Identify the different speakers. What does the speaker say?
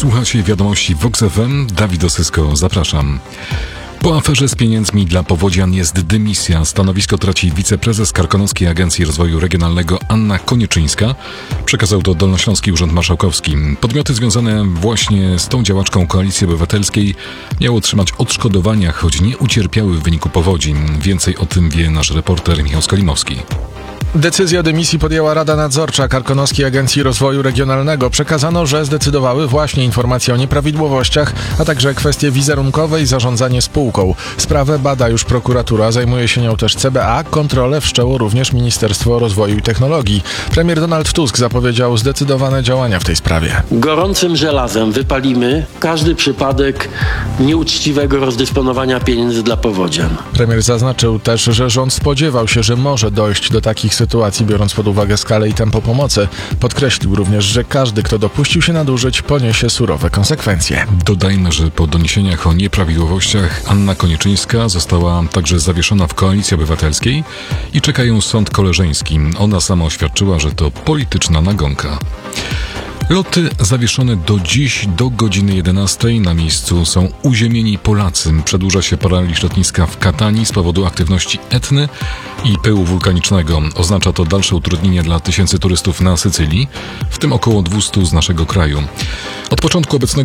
Speaker 1: Słuchacie wiadomości Vox FM. Dawid Osysko, zapraszam. Po aferze z pieniędzmi dla powodzian jest dymisja. Stanowisko traci wiceprezes Karkonoskiej Agencji Rozwoju Regionalnego Anna Konieczynska. Przekazał to Dolnośląski Urząd Marszałkowski. Podmioty związane właśnie z tą działaczką Koalicji Obywatelskiej miały otrzymać odszkodowania, choć nie ucierpiały w wyniku powodzi. Więcej o tym wie nasz reporter Michał Skolimowski.
Speaker 2: Decyzję o dymisji podjęła Rada Nadzorcza Karkonoskiej Agencji Rozwoju Regionalnego. Przekazano, że zdecydowały właśnie informacje o nieprawidłowościach, a także kwestie wizerunkowe i zarządzanie spółką. Sprawę bada już prokuratura, zajmuje się nią też CBA. Kontrolę wszczęło również Ministerstwo Rozwoju i Technologii. Premier Donald Tusk zapowiedział zdecydowane działania w tej sprawie.
Speaker 3: Gorącym żelazem wypalimy każdy przypadek nieuczciwego rozdysponowania pieniędzy dla powodzian.
Speaker 2: Premier zaznaczył też, że rząd spodziewał się, że może dojść do takich sytuacji, biorąc pod uwagę skalę i tempo pomocy. Podkreślił również, że każdy, kto dopuścił się nadużyć, poniesie surowe konsekwencje.
Speaker 1: Dodajmy, że po doniesieniach o nieprawidłowościach Anna Konieczynska została także zawieszona w Koalicji Obywatelskiej i czeka ją sąd koleżeński. Ona sama oświadczyła, że to polityczna nagonka. Loty zawieszone do dziś do godziny 11. Na miejscu są uziemieni Polacy. Przedłuża się paraliż lotniska w Katani z powodu aktywności Etny i pyłu wulkanicznego. Oznacza to dalsze utrudnienia dla tysięcy turystów na Sycylii, w tym około 200 z naszego kraju. Od początku obecnego